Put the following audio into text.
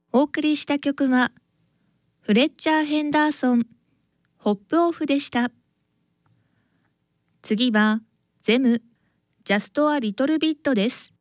お送りした曲はフレッチャー・ヘンダーソン、ホップオフでした。次はゼム、ジャスト・ア・リトル・ビットです。